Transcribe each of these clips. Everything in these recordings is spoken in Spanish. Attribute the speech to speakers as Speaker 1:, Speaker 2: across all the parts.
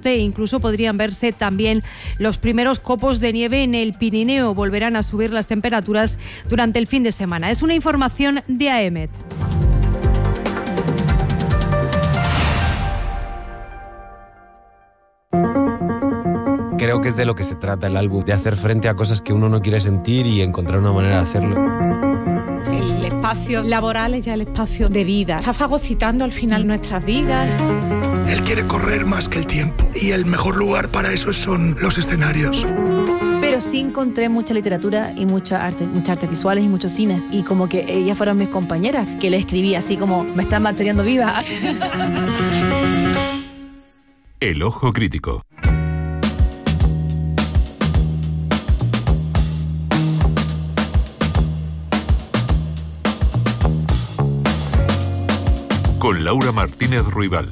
Speaker 1: norte e incluso podrían verse también los primeros copos de nieve en el Pirineo. Volverán a subir las temperaturas durante el fin de semana. Es una información de AEMET.
Speaker 2: Creo que es de lo que se trata el álbum, de hacer frente a cosas que uno no quiere sentir y encontrar una manera de hacerlo.
Speaker 3: El espacio laboral es ya el espacio de vida. Está fagocitando al final nuestras vidas.
Speaker 4: Él quiere correr más que el tiempo y el mejor lugar para eso son los escenarios.
Speaker 5: Pero sí encontré mucha literatura y muchas artes visuales y mucho cine. Y como que ellas fueron mis compañeras, que le escribí así como, me están manteniendo viva.
Speaker 6: El ojo crítico. Con Laura Martínez Ruibal.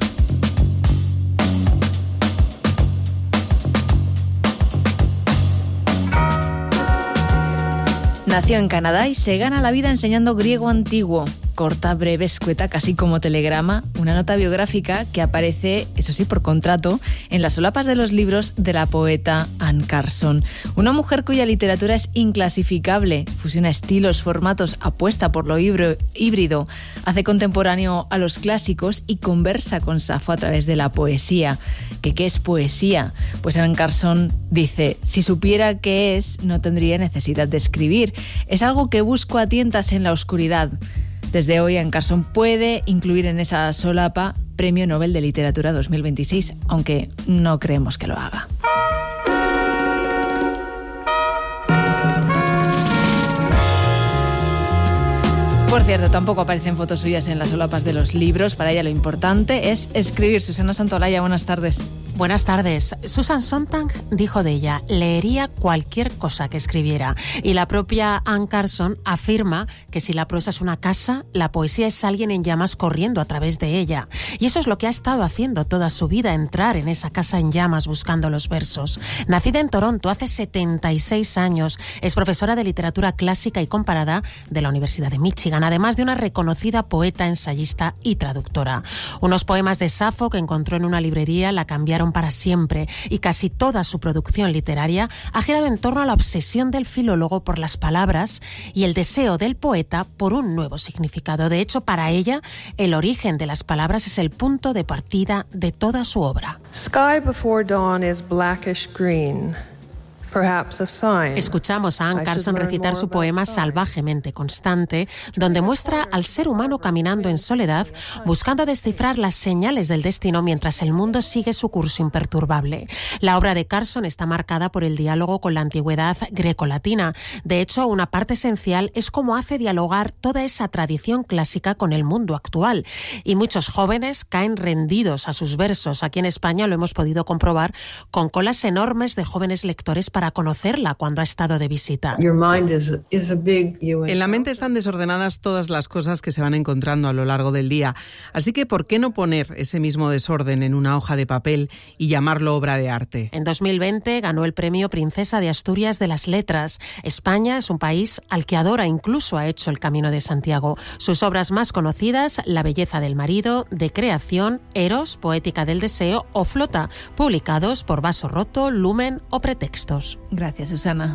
Speaker 5: Nació en Canadá y se gana la vida enseñando griego antiguo. Corta, breve, escueta, casi como telegrama, una nota biográfica que aparece, eso sí, por contrato, en las solapas de los libros de la poeta Anne Carson. Una mujer cuya literatura es inclasificable, fusiona estilos, formatos, apuesta por lo híbrido, hace contemporáneo a los clásicos y conversa con Safo a través de la poesía. ¿Qué es poesía? Pues Anne Carson dice, si supiera qué es, no tendría necesidad de escribir. Es algo que busco a tientas en la oscuridad. Desde hoy, Anne Carson puede incluir en esa solapa Premio Nobel de Literatura 2026, aunque no creemos que lo haga. Por cierto, tampoco aparecen fotos suyas en las solapas de los libros. Para ella lo importante es escribir. Susana Santolaya, buenas tardes.
Speaker 7: Buenas tardes. Susan Sontag dijo de ella, leería cualquier cosa que escribiera. Y la propia Anne Carson afirma que si la prosa es una casa, la poesía es alguien en llamas corriendo a través de ella. Y eso es lo que ha estado haciendo toda su vida, entrar en esa casa en llamas buscando los versos. Nacida en Toronto hace 76 años, es profesora de literatura clásica y comparada de la Universidad de Michigan, además de una reconocida poeta, ensayista y traductora. Unos poemas de Safo que encontró en una librería la cambiaron para siempre y casi toda su producción literaria ha girado en torno a la obsesión del filólogo por las palabras y el deseo del poeta por un nuevo significado. De hecho, para ella, el origen de las palabras es el punto de partida de toda su obra.
Speaker 8: Sky before dawn is blackish green.
Speaker 7: Escuchamos a Anne Carson recitar su poema Salvajemente Constante, donde muestra al ser humano caminando en soledad, buscando descifrar las señales del destino mientras el mundo sigue su curso imperturbable. La obra de Carson está marcada por el diálogo con la antigüedad grecolatina. De hecho, una parte esencial es cómo hace dialogar toda esa tradición clásica con el mundo actual. Y muchos jóvenes caen rendidos a sus versos. Aquí en España lo hemos podido comprobar con colas enormes de jóvenes lectores para conocerla cuando ha estado de visita.
Speaker 9: En la mente están desordenadas todas las cosas que se van encontrando a lo largo del día. Así que, ¿por qué no poner ese mismo desorden en una hoja de papel y llamarlo obra de arte?
Speaker 7: En 2020 ganó el premio Princesa de Asturias de las Letras. España es un país al que adora, incluso ha hecho el Camino de Santiago. Sus obras más conocidas, La belleza del marido, De creación, Eros, Poética del deseo o Flota, publicados por Vaso Roto, Lumen o Pretextos.
Speaker 5: Gracias, Susana.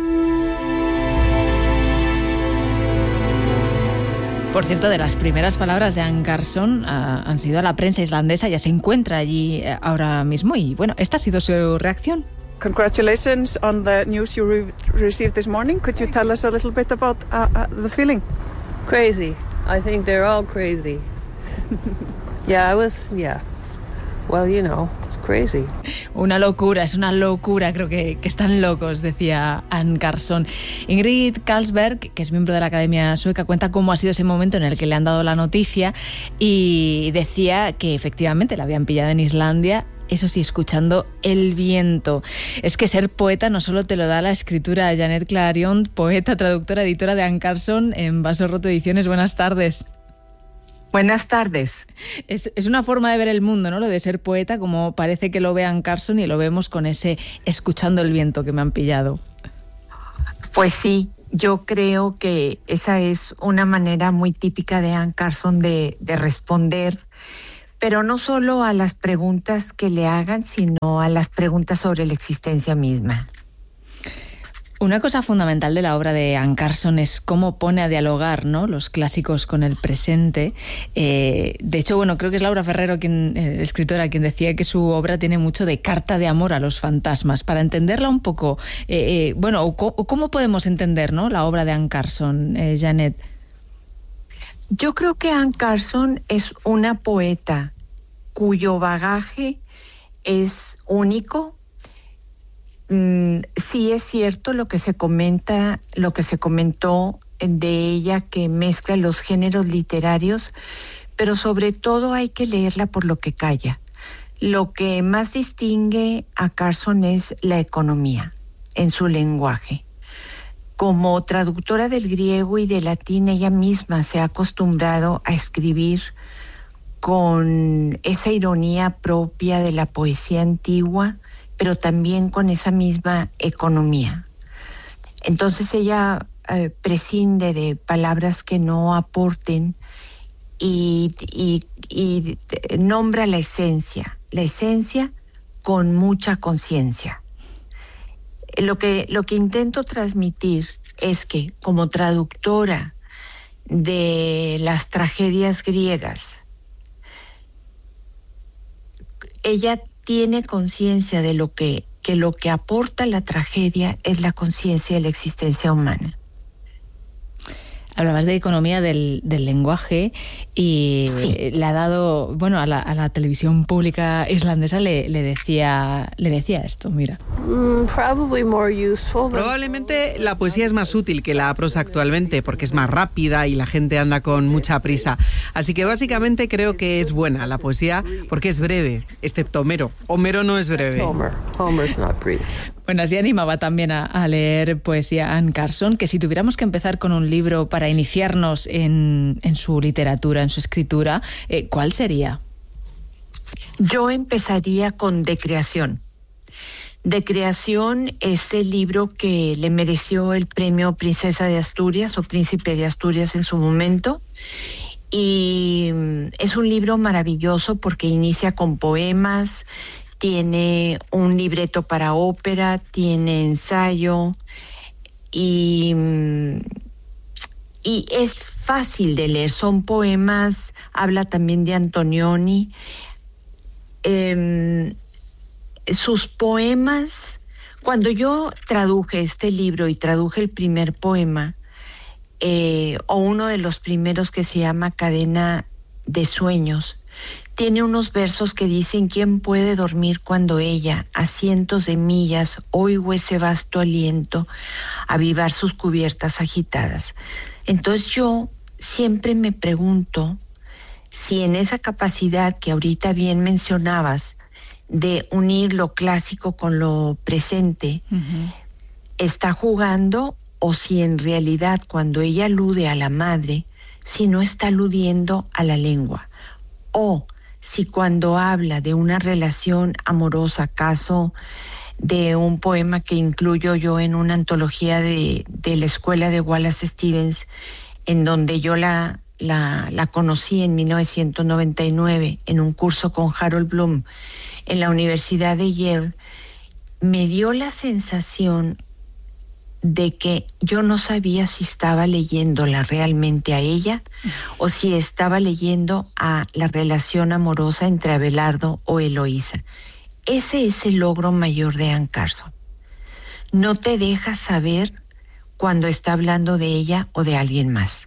Speaker 5: Por cierto, de las primeras palabras de Anne Carson han sido a la prensa islandesa, ya se encuentra allí ahora mismo y bueno, esta ha sido su reacción.
Speaker 10: Congratulations on the news you received this morning. Could you tell us a little bit about the feeling?
Speaker 8: Crazy. I think they're all crazy. Well, you know. Crazy.
Speaker 5: Una locura, es una locura, creo que están locos, decía Anne Carson. Ingrid Carlsberg, que es miembro de la Academia Sueca, cuenta cómo ha sido ese momento en el que le han dado la noticia y decía que efectivamente la habían pillado en Islandia, eso sí, escuchando el viento. Es que ser poeta no solo te lo da la escritura. Janet Clarion, poeta, traductora, editora de Anne Carson en Vaso Roto Ediciones. Buenas tardes.
Speaker 11: Buenas tardes.
Speaker 5: Es una forma de ver el mundo, ¿no? Lo de ser poeta, como parece que lo ve Anne Carson y lo vemos con ese escuchando el viento que me han pillado.
Speaker 11: Pues sí, yo creo que esa es una manera muy típica de Anne Carson de responder, pero no solo a las preguntas que le hagan, sino a las preguntas sobre la existencia misma.
Speaker 5: Una cosa fundamental de la obra de Anne Carson es cómo pone a dialogar, ¿no?, los clásicos con el presente. De hecho, bueno, creo que es Laura Ferrero, escritora, quien decía que su obra tiene mucho de carta de amor a los fantasmas. Para entenderla un poco, ¿cómo podemos entender, ¿no?, la obra de Anne Carson, Janet?
Speaker 11: Yo creo que Anne Carson es una poeta cuyo bagaje es único. Sí es cierto lo que se comenta, lo que se comentó de ella, que mezcla los géneros literarios, pero sobre todo hay que leerla por lo que calla. Lo que más distingue a Carson es la economía en su lenguaje. Como traductora del griego y del latín, ella misma se ha acostumbrado a escribir con esa ironía propia de la poesía antigua, pero también con esa misma economía. Entonces ella prescinde de palabras que no aporten y nombra la esencia con mucha conciencia. Lo que intento transmitir es que, como traductora de las tragedias griegas, ella tiene conciencia de que lo que aporta la tragedia es la conciencia de la existencia humana.
Speaker 5: Hablabas de economía del lenguaje y sí. Le ha dado, bueno, a la televisión pública islandesa le decía esto, mira.
Speaker 9: Probablemente la poesía es más útil que la prosa actualmente porque es más rápida y la gente anda con mucha prisa. Así que básicamente creo que es buena la poesía porque es breve, excepto Homero. Homero no es breve.
Speaker 8: Homer's not brief.
Speaker 5: Bueno, así animaba también a leer poesía Anne Carson, que si tuviéramos que empezar con un libro para iniciarnos en su literatura, en su escritura, ¿cuál sería?
Speaker 11: Yo empezaría con De Creación. De Creación es el libro que le mereció el premio Princesa de Asturias o Príncipe de Asturias en su momento. Y es un libro maravilloso porque inicia con poemas, tiene un libreto para ópera, tiene ensayo y es fácil de leer. Son poemas, habla también de Antonioni. Sus poemas, cuando yo traduje este libro y traduje el primer poema, o uno de los primeros que se llama Cadena de Sueños, tiene unos versos que dicen: ¿quién puede dormir cuando ella, a cientos de millas, oigo ese vasto aliento avivar sus cubiertas agitadas? Entonces yo siempre me pregunto si en esa capacidad que ahorita bien mencionabas de unir lo clásico con lo presente, está jugando, o si en realidad cuando ella alude a la madre, si no está aludiendo a la lengua, o si cuando habla de una relación amorosa, caso de un poema que incluyo yo en una antología de la escuela de Wallace Stevens, en donde yo la conocí en 1999 en un curso con Harold Bloom en la Universidad de Yale, me dio la sensación de que yo no sabía si estaba leyéndola realmente a ella o si estaba leyendo a la relación amorosa entre Abelardo o Eloísa. Ese es el logro mayor de Anne Carson. No te deja saber cuando está hablando de ella o de alguien más.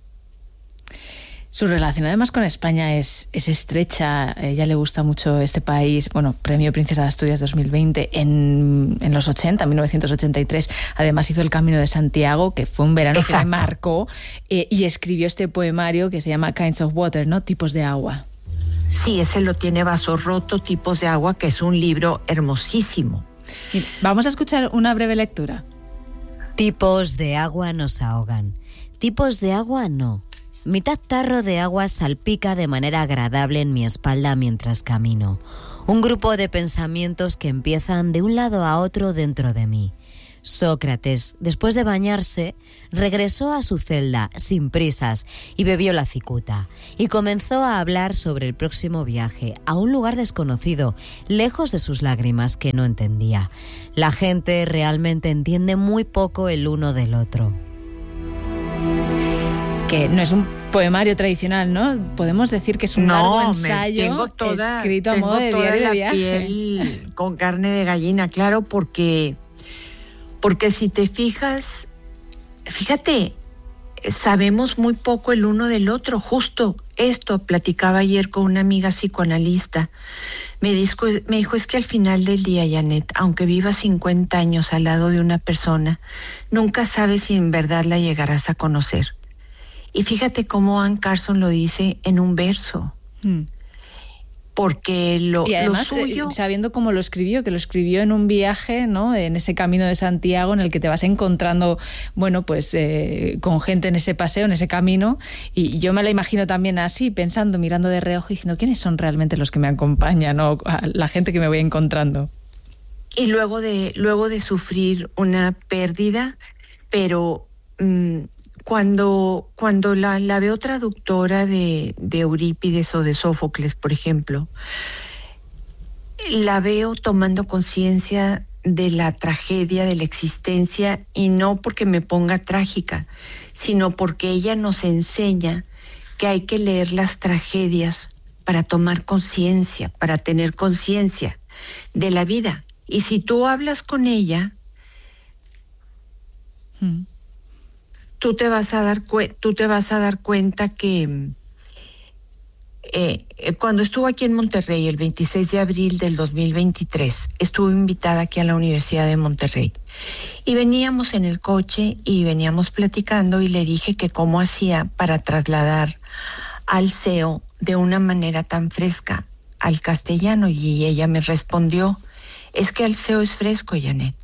Speaker 5: Su relación además con España es estrecha. A ella le gusta mucho este país. Bueno, Premio Princesa de Asturias 2020 en los 80, 1983. Además hizo el Camino de Santiago, que fue un verano que le marcó, y escribió este poemario que se llama Kinds of Water, ¿no? Tipos de agua.
Speaker 11: Sí, ese lo tiene Vaso Roto, Tipos de Agua, que es un libro hermosísimo.
Speaker 5: Y vamos a escuchar una breve lectura.
Speaker 12: Tipos de agua nos ahogan. Tipos de agua no. Mitad tarro de agua salpica de manera agradable en mi espalda mientras camino. Un grupo de pensamientos que empiezan de un lado a otro dentro de mí. Sócrates, después de bañarse, regresó a su celda sin prisas y bebió la cicuta. Y comenzó a hablar sobre el próximo viaje a un lugar desconocido, lejos de sus lágrimas que no entendía. La gente realmente entiende muy poco el uno del otro.
Speaker 5: Que no es un poemario tradicional, ¿no? Podemos decir que es un largo ensayo escrito a modo de diario de viaje.
Speaker 11: Piel con carne de gallina, claro, porque si te fijas, fíjate, sabemos muy poco el uno del otro. Justo esto platicaba ayer con una amiga psicoanalista. Me dijo, es que al final del día, Janet, aunque vivas 50 años al lado de una persona, nunca sabes si en verdad la llegarás a conocer. Y fíjate cómo Anne Carson lo dice en un verso. Porque y además, lo suyo...
Speaker 5: sabiendo cómo lo escribió, que lo escribió en un viaje, ¿no? En ese camino de Santiago en el que te vas encontrando, bueno, pues con gente en ese paseo, en ese camino, y yo me la imagino también así, pensando, mirando de reojo y diciendo, ¿quiénes son realmente los que me acompañan, o la gente que me voy encontrando?
Speaker 11: Y luego de sufrir una pérdida, pero cuando la veo traductora de Eurípides o de Sófocles, por ejemplo, la veo tomando conciencia de la tragedia de la existencia, y no porque me ponga trágica, sino porque ella nos enseña que hay que leer las tragedias para tomar conciencia, para tener conciencia de la vida. Y si tú hablas con ella, tú te vas a dar cuenta que cuando estuvo aquí en Monterrey el 26 de abril del 2023, estuve invitada aquí a la Universidad de Monterrey. Y veníamos en el coche y veníamos platicando, y le dije que cómo hacía para trasladar Alceo de una manera tan fresca al castellano, y ella me respondió, es que Alceo es fresco, Janet.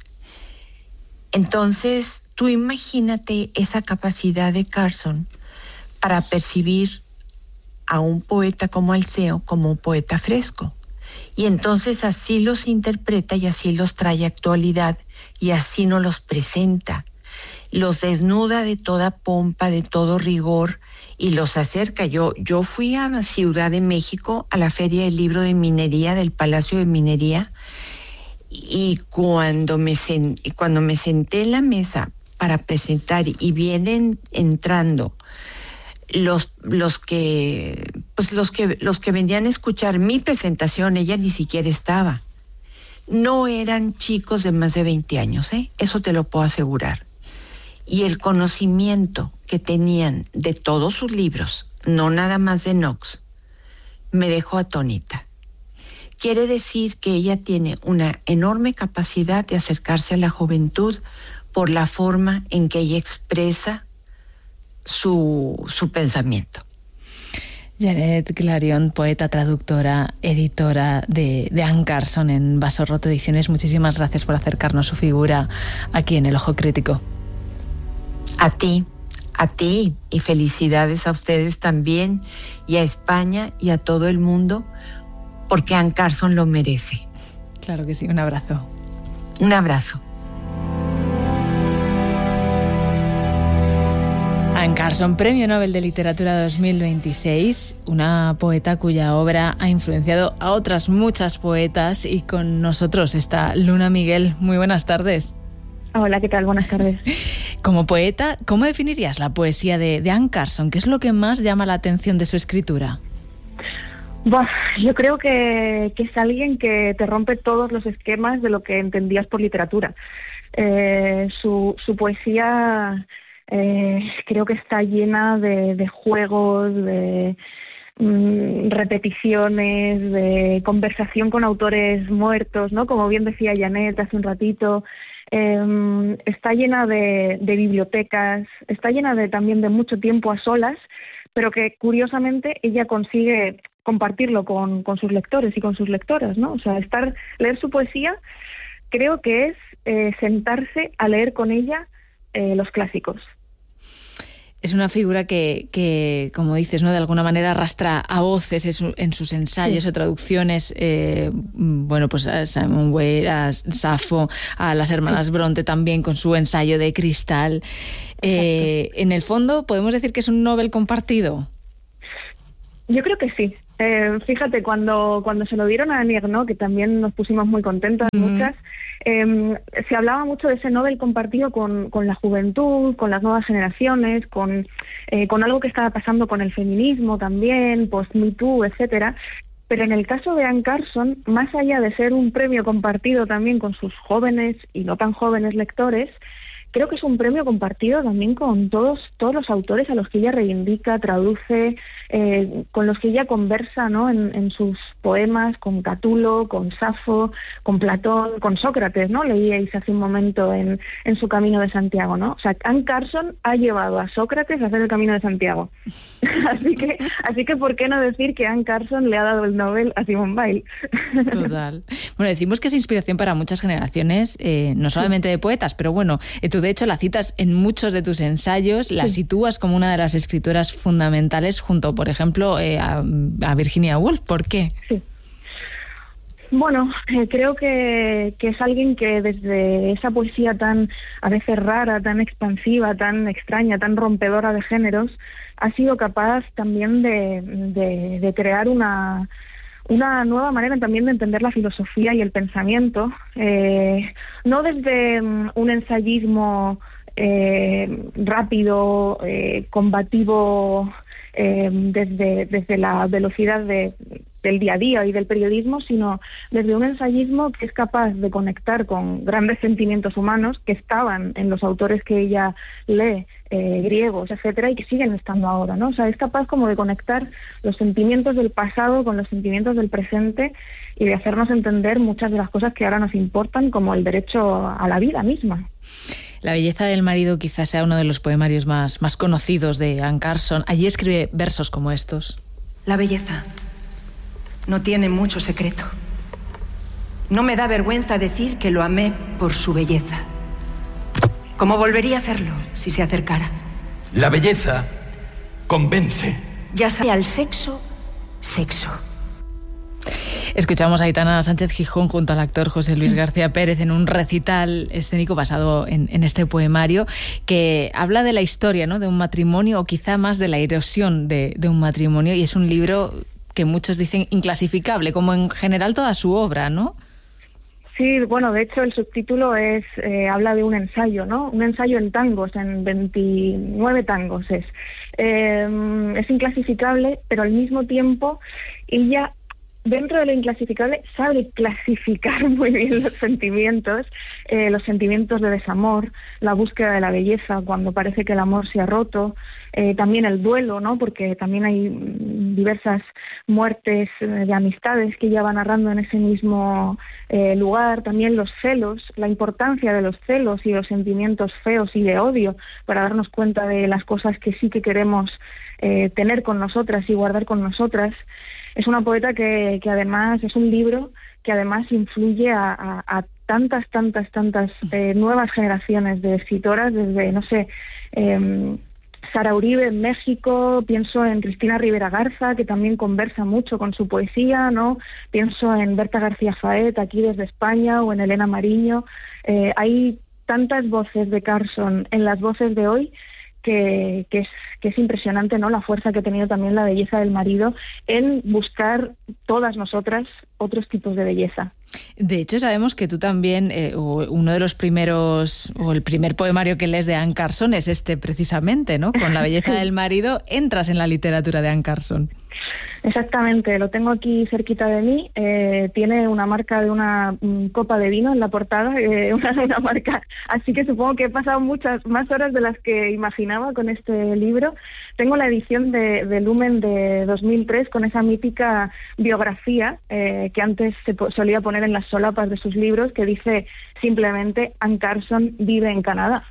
Speaker 11: Entonces, tú imagínate esa capacidad de Carson para percibir a un poeta como Alceo como un poeta fresco. Y entonces así los interpreta y así los trae a actualidad y así nos los presenta. Los desnuda de toda pompa, de todo rigor, y los acerca. Yo fui a la Ciudad de México, a la Feria del Libro de Minería, del Palacio de Minería, y cuando me senté en la mesa para presentar y vienen entrando los que venían a escuchar mi presentación, ella ni siquiera estaba. No eran chicos de más de 20 años, eso te lo puedo asegurar. Y el conocimiento que tenían de todos sus libros, no nada más de Knox, me dejó atónita. Quiere decir que ella tiene una enorme capacidad de acercarse a la juventud por la forma en que ella expresa su pensamiento.
Speaker 5: Janet Clarion, poeta, traductora, editora de Anne Carson en Vaso Roto Ediciones, muchísimas gracias por acercarnos su figura aquí en El Ojo Crítico.
Speaker 11: A ti, y felicidades a ustedes también, y a España y a todo el mundo, porque Anne Carson lo merece.
Speaker 5: Claro que sí, un abrazo.
Speaker 11: Un abrazo.
Speaker 5: Anne Carson, Premio Nobel de Literatura 2026, una poeta cuya obra ha influenciado a otras muchas poetas, y con nosotros está Luna Miguel. Muy buenas tardes.
Speaker 13: Hola, ¿qué tal? Buenas tardes.
Speaker 5: Como poeta, ¿cómo definirías la poesía de Anne Carson? ¿Qué es lo que más llama la atención de su escritura?
Speaker 13: Yo creo que es alguien que te rompe todos los esquemas de lo que entendías por literatura. Su poesía creo que está llena de juegos, de repeticiones, de conversación con autores muertos, ¿no? Como bien decía Janet hace un ratito. Está llena de bibliotecas, está llena también de mucho tiempo a solas, pero que curiosamente ella consigue compartirlo con sus lectores y con sus lectoras, ¿no? O sea, leer su poesía creo que es sentarse a leer con ella los clásicos.
Speaker 5: Es una figura que, como dices, ¿no?, de alguna manera arrastra a voces en sus ensayos o traducciones, pues a Simone Weil, a Safo, a las hermanas Bronte también con su ensayo de Cristal. En el fondo, ¿podemos decir que es un Nobel compartido?
Speaker 13: Yo creo que sí. Fíjate, cuando se lo dieron a Annie Ernaux, que también nos pusimos muy contentas, muchas, se hablaba mucho de ese Nobel compartido con la juventud, con las nuevas generaciones, con algo que estaba pasando con el feminismo también, post-Me Too, etcétera. Pero en el caso de Anne Carson, más allá de ser un premio compartido también con sus jóvenes y no tan jóvenes lectores, creo que es un premio compartido también con todos los autores a los que ella reivindica, traduce, con los que ella conversa, ¿no?, en sus poemas, con Catulo, con Safo, con Platón, con Sócrates, ¿no? Leíais hace un momento en su Camino de Santiago, ¿no? O sea, Anne Carson ha llevado a Sócrates a hacer el Camino de Santiago. así que ¿por qué no decir que Anne Carson le ha dado el Nobel a Simone Weil?
Speaker 5: Total. Bueno, decimos que es inspiración para muchas generaciones, no solamente de poetas, pero bueno, tú de hecho la citas en muchos de tus ensayos, la sitúas como una de las escritoras fundamentales junto, por ejemplo, a Virginia Woolf. ¿Por qué?
Speaker 13: Sí. Bueno, creo que es alguien que desde esa poesía tan, a veces rara, tan expansiva, tan extraña, tan rompedora de géneros, ha sido capaz también de crear una nueva manera también de entender la filosofía y el pensamiento, no desde un ensayismo rápido, combativo, desde la velocidad del día a día y del periodismo, sino desde un ensayismo que es capaz de conectar con grandes sentimientos humanos que estaban en los autores que ella lee, griegos, etcétera, y que siguen estando ahora, ¿no? O sea, es capaz como de conectar los sentimientos del pasado con los sentimientos del presente y de hacernos entender muchas de las cosas que ahora nos importan, como el derecho a la vida misma.
Speaker 5: La belleza del marido quizás sea uno de los poemarios más conocidos de Anne Carson. Allí escribe versos como estos.
Speaker 14: La belleza no tiene mucho secreto. No me da vergüenza decir que lo amé por su belleza. ¿Cómo volvería a hacerlo si se acercara?
Speaker 15: La belleza convence.
Speaker 14: Ya sea al sexo, sexo.
Speaker 5: Escuchamos a Aitana Sánchez Gijón junto al actor José Luis García Pérez en un recital escénico basado en este poemario que habla de la historia, ¿no?, de un matrimonio, o quizá más de la erosión de un matrimonio, y es un libro que muchos dicen inclasificable, como en general toda su obra, ¿no?
Speaker 13: Sí, bueno, de hecho el subtítulo habla de un ensayo, ¿no? Un ensayo en tangos, en 29 tangos es. Es inclasificable, pero al mismo tiempo ella, dentro de lo inclasificable, sabe clasificar muy bien los sentimientos de desamor, la búsqueda de la belleza cuando parece que el amor se ha roto, también el duelo, ¿no? Porque también hay diversas muertes de amistades que ella va narrando en ese mismo lugar, también los celos, la importancia de los celos y los sentimientos feos y de odio para darnos cuenta de las cosas que sí que queremos tener con nosotras y guardar con nosotras. Es una poeta que además es un libro que además influye a tantas nuevas generaciones de escritoras, desde, no sé, Sara Uribe en México, pienso en Cristina Rivera Garza, que también conversa mucho con su poesía, ¿no? Pienso en Berta García Faet, aquí desde España, o en Elena Mariño. Hay tantas voces de Carson en las voces de hoy que es impresionante, ¿no?, la fuerza que ha tenido también la belleza del marido en buscar todas nosotras otros tipos de belleza.
Speaker 5: De hecho, sabemos que tú también, uno de los primeros, o el primer poemario que lees de Anne Carson es este precisamente, ¿no? Con la belleza del marido entras en la literatura de Anne Carson.
Speaker 13: Exactamente, lo tengo aquí cerquita de mí, tiene una marca de una copa de vino en la portada, una marca, así que supongo que he pasado muchas más horas de las que imaginaba con este libro. Tengo la edición de Lumen de 2003 con esa mítica biografía que antes se solía poner en las solapas de sus libros, que dice simplemente Anne Carson vive en Canadá.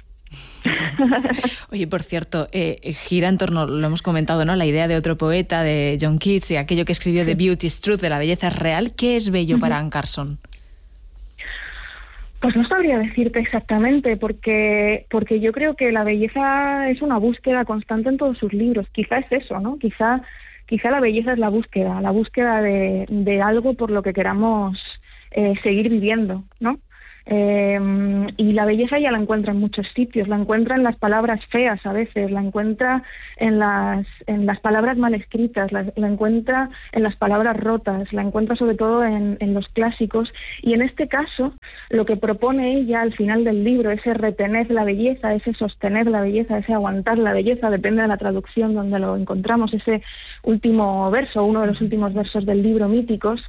Speaker 5: Oye, por cierto, gira en torno, lo hemos comentado, ¿no?, la idea de otro poeta, de John Keats, y aquello que escribió The Beauty is Truth, de la belleza es real. ¿Qué es bello para Anne Carson?
Speaker 13: Pues no sabría decirte exactamente, porque yo creo que la belleza es una búsqueda constante en todos sus libros. Quizá es eso, ¿no? Quizá la belleza es la búsqueda de algo por lo que queramos seguir viviendo, ¿no? Y la belleza ya la encuentra en muchos sitios, la encuentra en las palabras feas a veces, la encuentra en las palabras mal escritas, la encuentra en las palabras rotas, la encuentra sobre todo en los clásicos, y en este caso lo que propone ella al final del libro, ese retener la belleza, ese sostener la belleza, ese aguantar la belleza, depende de la traducción donde lo encontramos, ese último verso, uno de los últimos versos del libro, Míticos.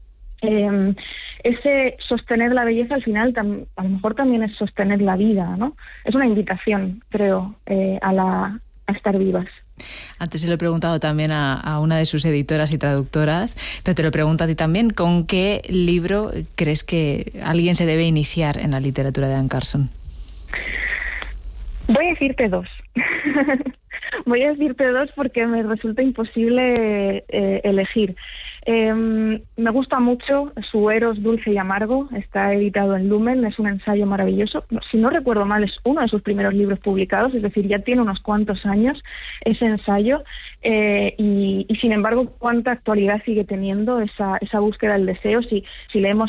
Speaker 13: Ese sostener la belleza al final a lo mejor también es sostener la vida, ¿no? Es una invitación, creo, a estar vivas.
Speaker 5: Antes se lo he preguntado también a una de sus editoras y traductoras, pero te lo pregunto a ti también, ¿con qué libro crees que alguien se debe iniciar en la literatura de Anne Carson?
Speaker 13: Voy a decirte dos. Voy a decirte dos porque me resulta imposible elegir. Me gusta mucho su Eros dulce y amargo, está editado en Lumen, es un ensayo maravilloso. Si no recuerdo mal, es uno de sus primeros libros publicados, es decir, ya tiene unos cuantos años ese ensayo, y sin embargo, cuánta actualidad sigue teniendo esa búsqueda del deseo. Si leemos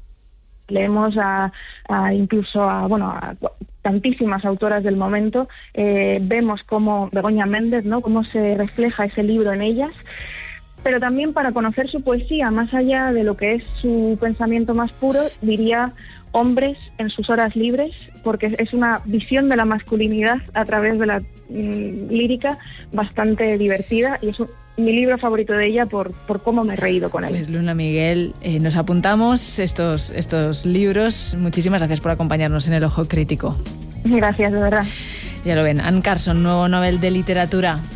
Speaker 13: incluso a tantísimas autoras del momento, vemos cómo Begoña Méndez, ¿no?, cómo se refleja ese libro en ellas. Pero también para conocer su poesía, más allá de lo que es su pensamiento más puro, diría Hombres en sus horas libres, porque es una visión de la masculinidad a través de la lírica bastante divertida, y es mi libro favorito de ella por cómo me he reído con él.
Speaker 5: Pues Luna Miguel, nos apuntamos estos libros. Muchísimas gracias por acompañarnos en El Ojo Crítico.
Speaker 13: Gracias, de verdad.
Speaker 5: Ya lo ven, Anne Carson, nuevo Nobel de Literatura.